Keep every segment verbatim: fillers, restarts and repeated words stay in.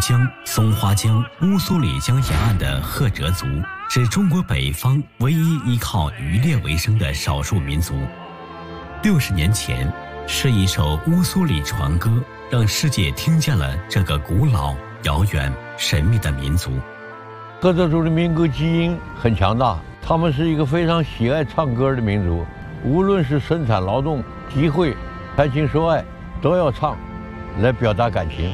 江、松花江、乌苏里江沿岸的赫哲族，是中国北方唯一依靠渔猎为生的少数民族。六十年前，是一首乌苏里船歌，让世界听见了这个古老、遥远、神秘的民族。 赫哲族的民歌基因很强大，他们是一个非常喜爱唱歌的民族，无论是生产劳动、集会、谈情说爱，都要唱，来表达感情。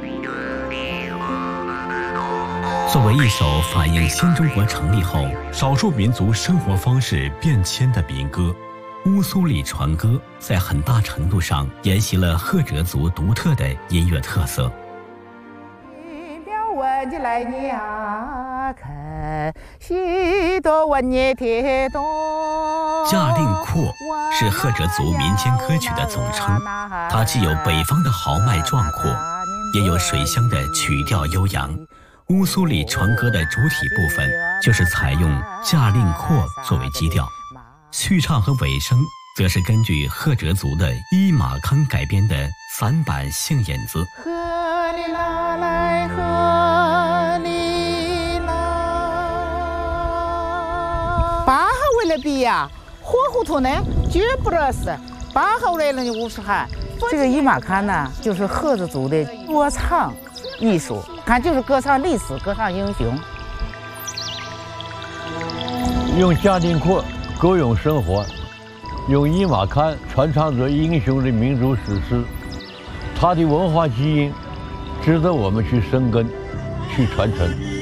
作为一首反映新中国成立后少数民族生活方式变迁的民歌，乌苏里船歌在很大程度上沿袭了赫哲族独特的音乐特色。驾令阔是赫哲族民间歌曲的总称，它既有北方的豪迈壮阔，也有水乡的曲调悠扬。乌苏里船歌的主体部分就是采用驾令阔作为基调，序唱和尾声则是根据赫哲族的伊玛康改编的散板性引子。 河里拉来河里拉，八号为了比呀，火糊涂呢，绝不得是八号来了就五十喊。这个伊玛康呢，就是赫哲族的歌唱艺术，看就是歌唱历史，歌唱英雄。 用驾令阔歌咏生活，用伊玛康传唱着英雄的民族史诗，它的文化基因值得我们去深耕，去传承。